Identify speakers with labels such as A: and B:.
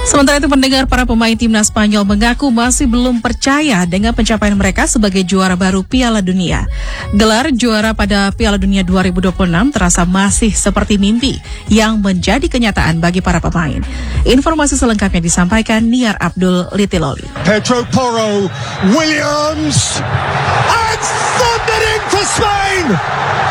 A: Sementara itu pendengar, para pemain timnas Spanyol mengaku masih belum percaya dengan pencapaian mereka sebagai juara baru Piala Dunia. Gelar juara pada Piala Dunia 2026 terasa masih seperti mimpi yang menjadi kenyataan bagi para pemain. Informasi selengkapnya disampaikan Niar Abdul Litiloli.
B: Pedro Porro, Williams, and thundering for Spain!